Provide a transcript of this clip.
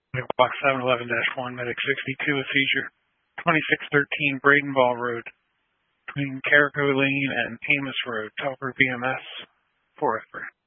Box 711-1, Medic 62, a seizure. 2613 Bradenball Road, between Carrico Lane and Amos Road, Telford BMS, 4 Edward.